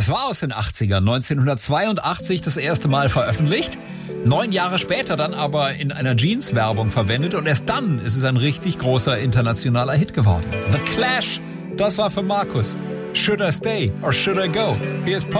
war aus den 80ern, 1982 das erste Mal veröffentlicht. 9 Jahre später dann aber in einer Jeans-Werbung verwendet und erst dann ist es ein richtig großer internationaler Hit geworden. The Clash, das war für Markus. Should I stay or should I go? Hier ist Pop